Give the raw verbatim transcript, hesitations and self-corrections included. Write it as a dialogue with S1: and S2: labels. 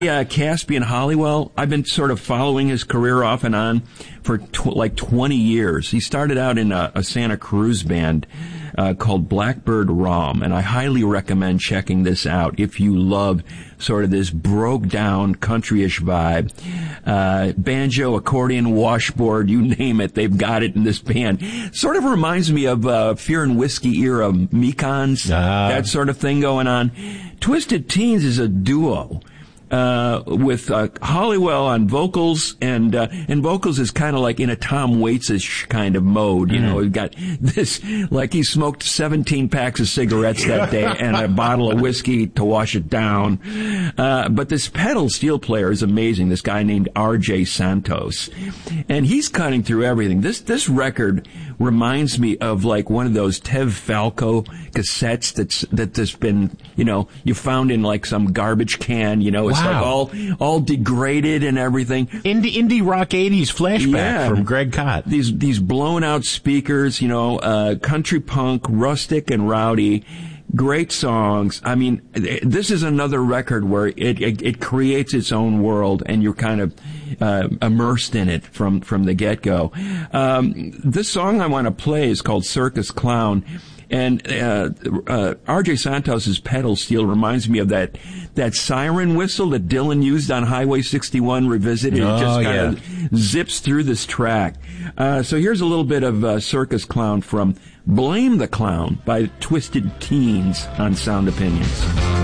S1: Yeah, Caspian Hollywell, I've been sort of following his career off and on for tw- like twenty years. He started out in a, a Santa Cruz band uh, called Blackbird Rom, and I highly recommend checking this out if you love sort of this broke-down country-ish vibe. Uh, banjo, accordion, washboard, you name it, they've got it in this band. Sort of reminds me of uh, Fear and Whiskey era Mekons,
S2: ah.
S1: that sort of thing going on. Twisted Teens is a duo. Uh, with, uh, Hollywell on vocals, and, uh, and vocals is kind of like in a Tom Waits-ish kind of mode, you mm. know, we've got this, like he smoked seventeen packs of cigarettes that day and a bottle of whiskey to wash it down. Uh, but this pedal steel player is amazing, this guy named R J Santos. And he's cutting through everything. This, this record reminds me of like one of those Tev Falco cassettes that's, that has been, you know, you found in like some garbage can, you know, it's
S2: wow.
S1: like all, all degraded and everything.
S2: Indie, indie rock eighties flashback
S1: yeah.
S2: from Greg Kot.
S1: These, these blown out speakers, you know, uh, country punk, rustic and rowdy. Great songs. I mean, this is another record where it, it, it creates its own world and you're kind of, uh, immersed in it from, from the get-go. Um, this song I want to play is called Circus Clown. And, uh, uh, R J Santos's pedal steel reminds me of that, that siren whistle that Dylan used on Highway sixty-one Revisited.
S2: Oh,
S1: it just kind
S2: yeah.
S1: of zips through this track. Uh, so here's a little bit of, uh, Circus Clown from Blame the Clown by Twisted Teens on Sound Opinions.